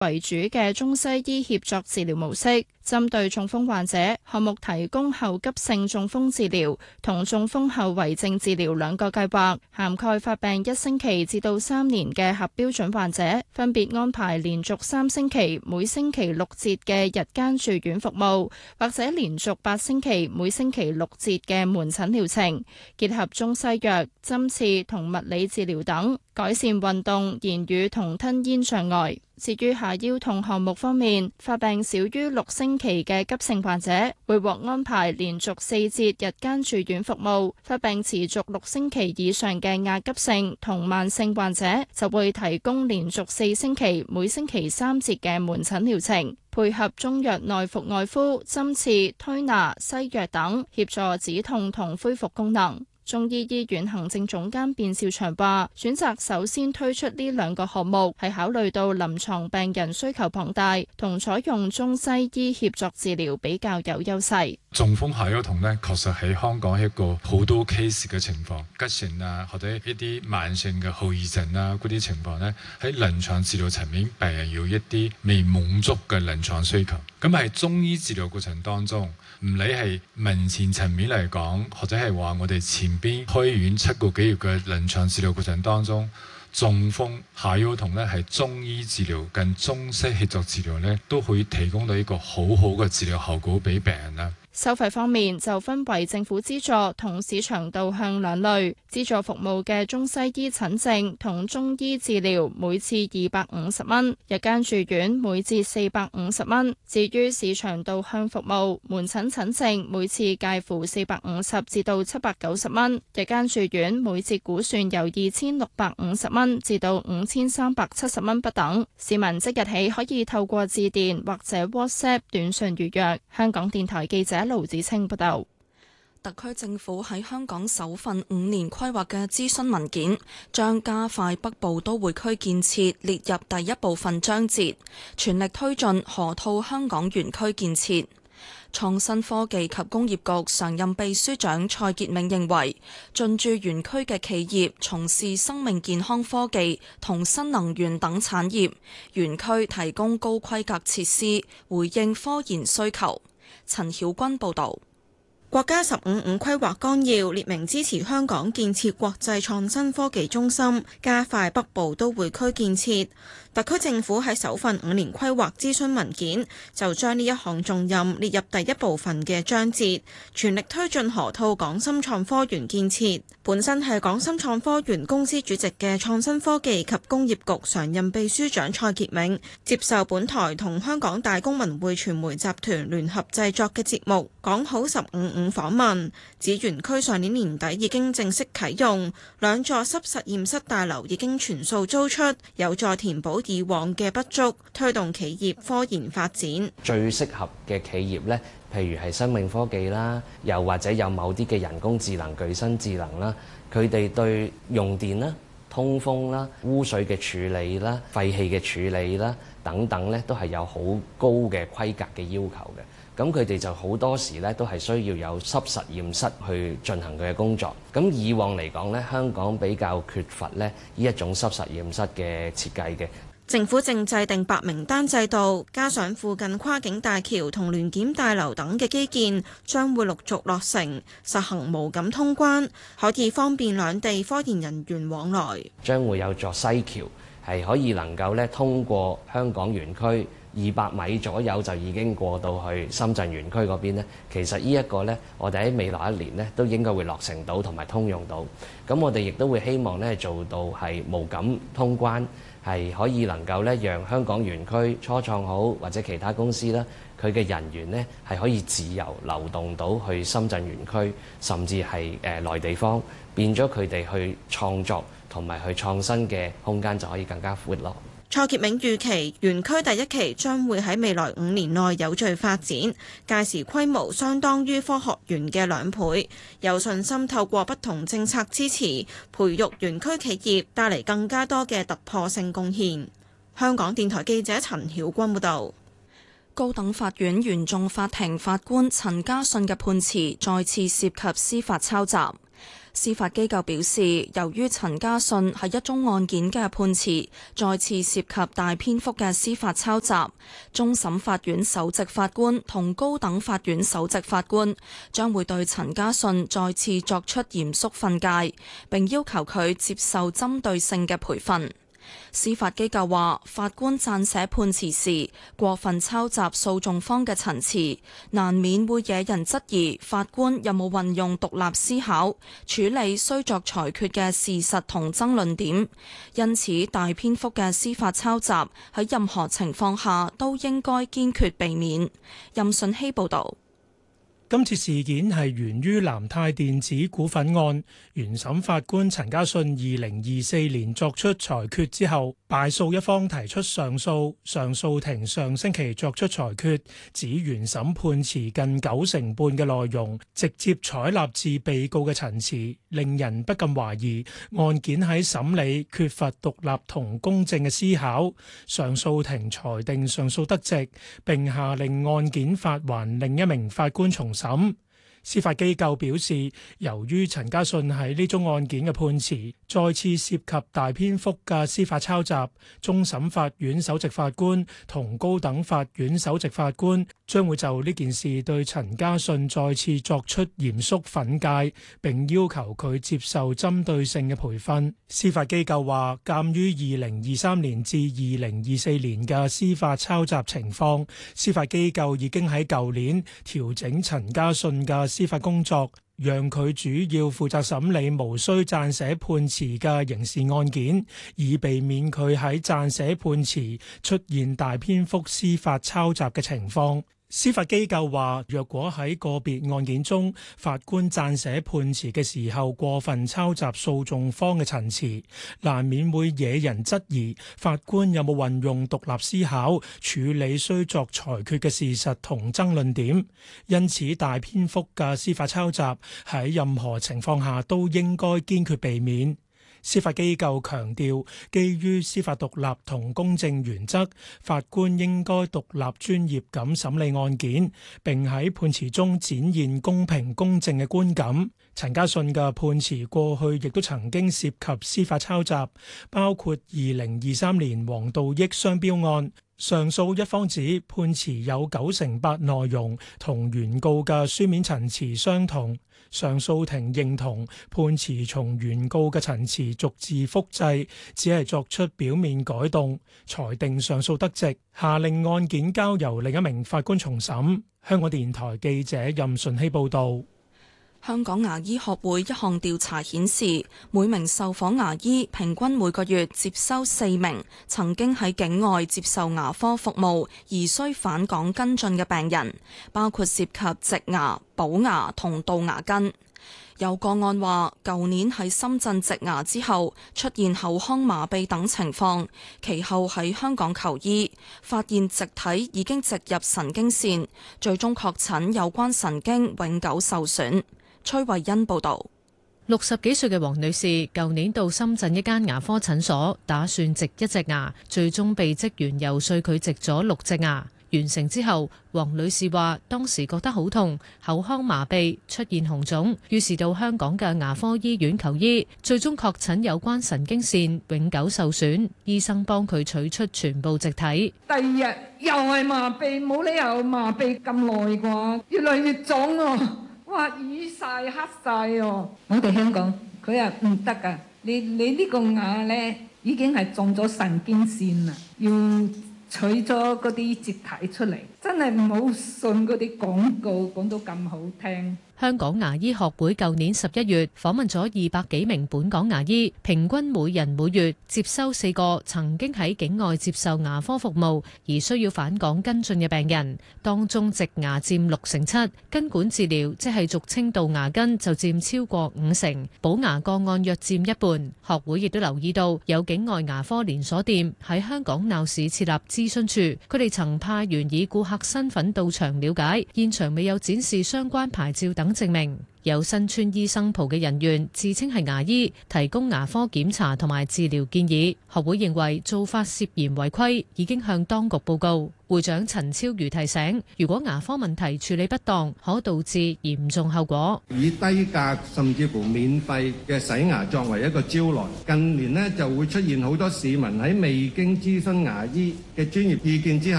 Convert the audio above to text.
為主嘅中西醫協作治療模式，針對中風患者，項目提供後急性中風治療同中風後遺症治療兩個計劃，涵蓋發病1星期至到3年嘅合標準患者，分別安排連續3星期每星期6節嘅日間住院服務，或者連續8星期每星期6節嘅門診療程，結合中西藥、針刺同物理治療等，改善運動、言語同吞咽障礙。至於下腰痛項目方面，發病少於6星期嘅急性患者會獲安排連續4節日間住院服務，發病持續6星期以上嘅亞急性同慢性患者就會提供連續4星期每星期3節嘅門診療程，配合中藥內服外敷、針刺、推拿、西藥等，協助止痛同恢復功能。中醫醫院行政總監卞兆祥話，選擇首先推出呢兩個項目，係考慮到臨床病人需求龐大，同採用中西醫協作治療比較有優勢。 中風下腰痛呢，確實喺香港係一個好多 case 嘅情況，急性啊，或者一啲慢性嘅後遺症啊，嗰啲情況呢，喺臨床治療層面，病人有一啲未滿足嘅臨床需求。咁喺中醫治療過程當中，唔理係文前層面嚟講，或者係話我哋前邊開院7個幾月嘅臨床治療過程當中，中風下腰痛呢係中醫治療跟中西協作治療呢，都可以提供到一個好好嘅治療效果俾病人啦。 收費方面就分為政府資助同市場導向兩類，資助服務嘅中西醫診症同中醫治療每次250蚊，日間住院每節450蚊。至於市場導向服務，門診診症每次介乎450至到790蚊，日間住院每節估算由2650蚊至到5370蚊不等。市民即日起可以透過致電或者 WhatsApp 短信預約。香港電台記者盧子清報道。 特區政府喺香港首份5年規劃嘅諮詢文件，將加快北部都會區建設列入第一部分章節，全力推進河套香港園區建設。創新科技及工業局常任秘書長蔡傑銘認為，進駐園區嘅企業從事生命健康科技同新能源等產業，園區提供高規格設施，回應科研需求。陳曉君報導。 國家15規劃綱要列明支持香港建設國際創新科技中心，加快北部都會區建設。特區政府喺首份5年規劃諮詢文件就將呢一項重任列入第一部分嘅章節，全力推進河套港深創科園建設。本身係港深創科園公司主席嘅創新科技及工業局常任秘書長蔡傑銘接受本台同香港大公文匯傳媒集團聯合製作嘅節目講好15訪問，指園區上年年底已經正式啟用，2座濕實驗室大樓已經全數租出，有助填補以往嘅不足，推動企業科研發展。 最適合嘅企業呢，譬如係生命科技啦，又或者有某啲嘅人工智能、具身智能啦，佢哋對用電啦、通風啦、污水嘅處理啦、廢氣嘅處理啦等等呢，都係有好高嘅規格嘅要求嘅。咁佢哋就好多時咧，都係需要有濕實驗室去進行佢嘅工作。咁以往嚟講咧，香港比較缺乏咧呢一種濕實驗室嘅設計嘅。 政府正制定白名單制度，加上附近跨境大橋同聯檢大樓等嘅基建將會陸續落成，實行無感通關，可以方便兩地科研人員往來。 將會有座西橋係可以能夠咧通過香港園區200米左右就已經過到去深圳園區嗰邊呢。其實呢一個呢，我哋喺未來1年呢都應該會落成到同埋通用到。咁我哋亦都會希望呢做到係無感通關，係可以能夠呢讓香港園區初創好或者其他公司啦，佢嘅人員呢係可以自由流動到去深圳園區，甚至係內地方，變咗佢哋去創作同埋去創新嘅空間就可以更加闊咯。 蔡傑銘預期園區第一期將會喺未來5年內有序發展，屆時規模相當於科學園嘅2倍，有信心透過不同政策支持，培育園區企業，帶嚟更加多嘅突破性貢獻。香港電台記者陳曉君報導。 高等法院原訟法庭法官陳家信嘅判詞再次涉及司法抄襲。 司法機構表示，由於陳家信喺一宗案件嘅判詞再次涉及大篇幅嘅司法抄襲，終審法院首席法官同高等法院首席法官將會對陳家信再次作出嚴肅訓誡，並要求佢接受針對性嘅培訓。司法機構話，法官撰寫判詞時過分抄襲訴訟方嘅陳詞，難免會惹人質疑法官有冇運用獨立思考處理需作裁決嘅事實同爭論點，因此大篇幅嘅司法抄襲喺任何情況下都應該堅決避免。任信希報導。 今次事件係源於南泰電子股份案，原審法官陳家信2024年作出裁決之後，敗訴一方提出上訴，上訴庭上星期作出裁決，指原審判詞近90%半嘅內容直接採納自被告嘅陳詞，令人不禁懷疑案件喺審理缺乏獨立同公正嘅思考。上訴庭裁定上訴得直，並下令案件發還另一名法官重審。司法機構表示，由於陳家信喺呢宗案件嘅判詞再次涉及大篇幅嘅司法抄襲，終審法院首席法官同高等法院首席法官將會就呢件事對陳家信再次作出嚴肅訓誡，並要求佢接受針對性嘅培訓。司法機構話，鑑於2023年至2024年嘅司法抄襲情況，司法機構已經喺舊年調整陳家信嘅司法工作，讓佢主要負責審理無需撰寫判詞嘅刑事案件，以避免佢喺撰寫判詞出現大篇幅司法抄襲嘅情況。司法機構話，若果喺個別案件中，法官撰寫判詞嘅時候過分抄襲訴訟方嘅陳詞，難免會惹人質疑法官有冇運用獨立思考處理需作裁決嘅事實同爭論點。因此，大篇幅嘅司法抄襲喺任何情況下都應該堅決避免。司法機構強調，基於司法獨立同公正原則，法官應該獨立專業咁審理案件，並喺判詞中展現公平公正嘅觀感。陳家信嘅判詞過去亦都曾經涉及司法抄襲，包括2023年黃道益商標案。上訴一方指判詞有98%內容同原告嘅書面陳詞相同，上訴庭認同判詞從原告嘅陳詞逐字複製，只係作出表面改動，裁定上訴得直，下令案件交由另一名法官重審。香港電台記者任順希報導。 香港牙醫學會一項調查顯示，每名受訪牙醫平均每個月接收4名曾經喺境外接受牙科服務而需返港跟進嘅病人，包括涉及植牙、補牙同杜牙根。有個案話，舊年喺深圳植牙之後出現口腔麻痹等情況，其後喺香港求醫，發現植體已經植入神經線，最終確診有關神經永久受損。崔慧欣報道 ，60幾歲嘅黃女士舊年到深圳一間牙科診所，打算植一隻牙，最終被職員游說佢植咗6隻牙。完成之後，黃女士話當時覺得好痛，口腔麻痹，出現紅腫，於是到香港嘅牙科醫院求醫，最終確診有關神經線永久受損，醫生幫佢取出全部植體。 第二日又係麻痹，冇理由麻痹咁耐啩，越嚟越腫啊！哇，瘀晒黑晒哦！我哋香港佢話唔得噶，你呢個牙呢已經係中咗神經線啦，要取咗嗰啲植體出嚟，真係唔好信嗰啲廣告講到咁好聽。 香港牙醫學會舊年11月訪問咗200幾名本港牙醫，平均每人每月接收4個曾經喺境外接受牙科服務而需要返港跟進嘅病人，當中植牙佔67%，根管治療即係俗稱杜牙根就佔超過50%，補牙個案約佔一半。學會亦都留意到有境外牙科連鎖店喺香港鬧市設立諮詢處，佢哋曾派員以顧客身份到場了解，現場未有展示相關牌照等等證明。有身穿醫生袍嘅人員自稱係牙醫，提供牙科檢查同埋治療建議。學會認為做法涉嫌違規，已經向當局報告。會長陳超瑜提醒，如果牙科問題處理不當，可導致嚴重後果。 以低價甚至乎免費嘅洗牙作為一個招來，近年呢就會出現好多市民喺未經諮詢牙醫嘅專業意見之下